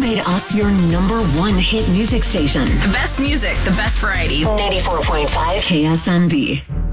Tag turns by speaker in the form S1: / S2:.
S1: made us your number one hit music station.
S2: The best music, the best variety.
S1: 94.5 KSMB.